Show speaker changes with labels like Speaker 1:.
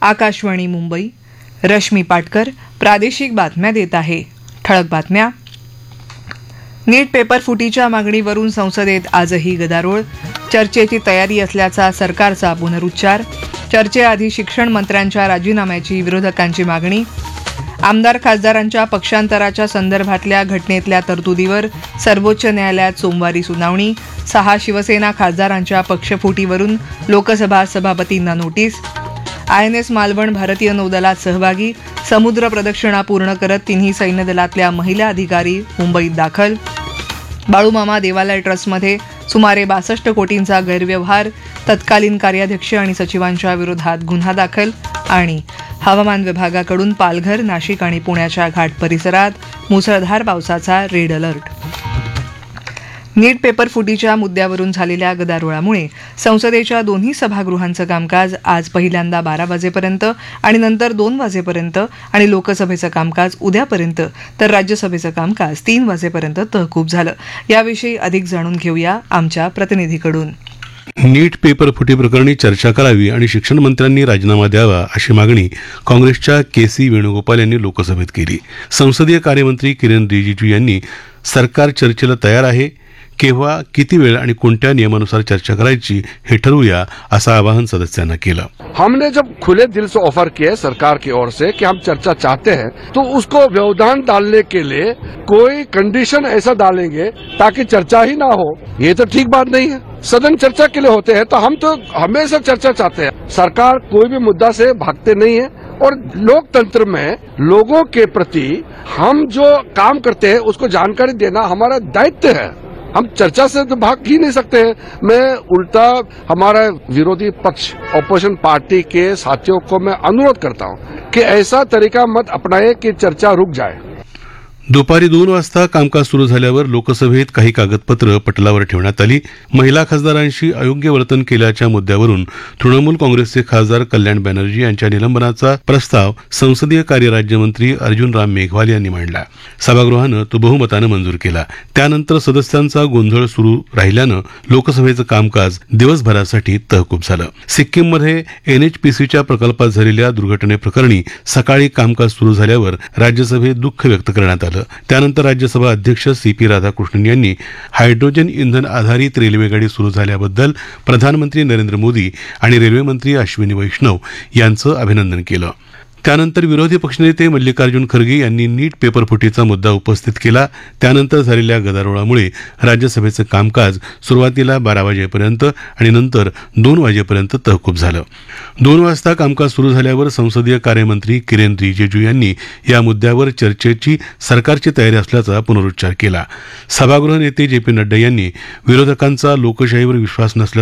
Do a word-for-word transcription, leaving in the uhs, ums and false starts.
Speaker 1: आकाशवाणी मुंबई. रश्मी पाटकर प्रादेशिक बातम्या देत आहे. ठळक बातम्या. नीट पेपर फुटीच्या मागणीवरून संसदेत आजही गदारोळ. चर्चेची तयारी असल्याचा सरकारचा पुनरुच्चार. चर्चेआधी शिक्षण मंत्र्यांच्या राजीनाम्याची विरोधकांची मागणी. आमदार खासदारांच्या पक्षांतराच्या संदर्भातल्या घटनेतल्या तरतुदीवर सर्वोच्च न्यायालयात सोमवारी सुनावणी. सहा शिवसेना खासदारांच्या पक्षफुटीवरून Lok Sabha सभापतींना notice. I N S Malvan भारतीय नौदलात सहभागी. समुद्र प्रदक्षिणा पूर्ण करत तिन्ही सैन्य दलातल्या महिला अधिकारी मुंबईत दाखल. बाळूमामा देवालय ट्रस्टमध्ये सुमारे बासष्ट कोटींचा गैरव्यवहार. तत्कालीन कार्याध्यक्ष आणि सचिवांच्या विरोधात गुन्हा दाखल. आणि हवामान विभागाकडून पालघर, नाशिक आणि पुण्याच्या घाट परिसरात मुसळधार पावसाचा रेड अलर्ट. नीट पेपर फुटीच्या मुद्द्यावरून झालेल्या गदारोळामुळे संसदेच्या दोन्ही सभागृहांचं कामकाज आज पहिल्यांदा बारा वाजेपर्यंत आणि नंतर दोन वाजेपर्यंत आणि लोकसभेचं कामकाज उद्यापर्यंत तर राज्यसभेचं कामकाज तीन वाजेपर्यंत तहकूब झालं. याविषयी अधिक जाणून घेऊया आमच्या प्रतिनिधीकडून.
Speaker 2: नीट पेपर फुटी प्रकरणी चर्चा करावी आणि शिक्षण मंत्र्यांनी राजीनामा द्यावा अशी मागणी काँग्रेसच्या के सी वेणुगोपाल यांनी लोकसभेत केली. संसदीय कार्यमंत्री किरेन रिजिजू यांनी सरकार चर्चेला तयार आहे, केव्हा, किती वेळ आणि कोणत्या नियमानुसार चर्चा करायची हे ठरवूया असं आवाहन सदस्यांना केलं.
Speaker 3: हमने जब खुले दिल से ऑफर किया सरकार की ओर से कि हम चर्चा चाहते हैं तो उसको व्यवधान डालने के लिए कोई कंडीशन ऐसा डालेंगे ताकि चर्चा ही ना हो, ये तो ठीक बात नहीं है. सदन चर्चा के लिए होते हैं तो हम तो हमेशा चर्चा चाहते हैं. सरकार कोई भी मुद्दा से भागते नहीं है और लोकतंत्र में लोगों के प्रति हम जो काम करते हैं उसको जानकारी देना हमारा दायित्व है. हम चर्चा से तो भाग ही नहीं सकते हैं. मैं उल्टा हमारा विरोधी पक्ष ऑपोजिशन पार्टी के साथियों को मैं अनुरोध करता हूं कि ऐसा तरीका मत अपनाएं कि चर्चा रुक जाए.
Speaker 2: दुपारी दोन वाजता कामकाज सुरू झाल्यावर लोकसभेत काही कागदपत्र पटलावर ठेवण्यात आली. महिला खासदारांशी अयोग्य वर्तन केल्याच्या मुद्द्यावरून तृणमूल काँग्रेसचे खासदार कल्याण बॅनर्जी यांच्या निलंबनाचा प्रस्ताव संसदीय कार्य राज्यमंत्री अर्जुन राम मेघवाल यांनी मांडला. सभागृहानं तो बहुमतानं मंजूर केला. त्यानंतर सदस्यांचा गोंधळ सुरू राहिल्यानं लोकसभेचं कामकाज दिवसभरासाठी तहकूब झालं. सिक्कीममध्ये एनएचपीसीच्या प्रकल्पात झालेल्या दुर्घटनेप्रकरणी सकाळी कामकाज सुरू झाल्यावर राज्यसभेत दुःख व्यक्त करण्यात आलं. त्यानंतर राज्यसभा अध्यक्ष सी पी राधाकृष्णन यांनी हायड्रोजन इंधन आधारित रेल्वेगाडी सुरू झाल्याबद्दल प्रधानमंत्री नरेंद्र मोदी आणि रेल्वेमंत्री अश्विनी वैष्णव यांचं अभिनंदन केलं. त्यानंतर विरोधी पक्षनेते मल्लिकार्जुन खरगे यांनी नीट पेपर फुटीचा मुद्दा उपस्थित केला. त्यानंतर झालेल्या गदारोळामुळे राज्यसभेचं कामकाज सुरुवातीला बारा वाजेपर्यंत आणि नंतर दोन वाजेपर्यंत तहकूब झालं. दोन वाजता कामकाज सुरू झाल्यावर संसदीय कार्यमंत्री किरेन रिजिजू यांनी या मुद्द्यावर चर्चेची सरकारची तयारी असल्याचा पुनरुच्चार केला. सभागृह नेते जे पी नड्डा यांनी विरोधकांचा लोकशाहीवर विश्वास नसल्याचा